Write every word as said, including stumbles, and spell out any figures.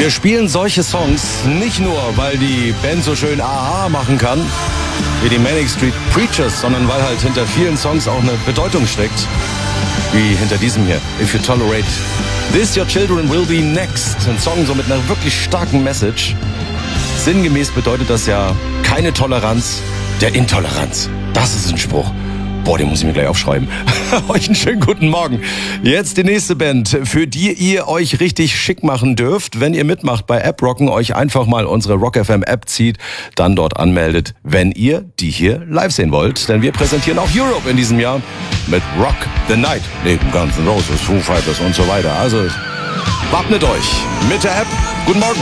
Wir spielen solche Songs nicht nur, weil die Band so schön Aha machen kann, wie die Manic Street Preachers, sondern weil halt hinter vielen Songs auch eine Bedeutung steckt. Wie hinter diesem hier, If You Tolerate This, Your Children Will Be Next. Ein Song so mit einer wirklich starken Message. Sinngemäß bedeutet das ja keine Toleranz der Intoleranz. Das ist ein Spruch. Boah, den muss ich mir gleich aufschreiben. Euch einen schönen guten Morgen. Jetzt die nächste Band, für die ihr euch richtig schick machen dürft. Wenn ihr mitmacht bei App Rocken, euch einfach mal unsere Rock F M App zieht, dann dort anmeldet, wenn ihr die hier live sehen wollt. Denn wir präsentieren auch Europe in diesem Jahr mit Rock the Night. Neben Guns N' Roses, Foo Fighters und so weiter. Also wappnet euch mit der App. Guten Morgen.